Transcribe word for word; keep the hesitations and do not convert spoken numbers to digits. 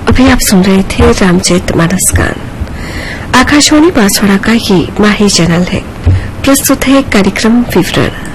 अभी आप सुन रहे थे रामचरित मानस गान। आकाशवाणी बांसवाड़ा का ये माही चैनल है। प्रस्तुत है कार्यक्रम विवरण।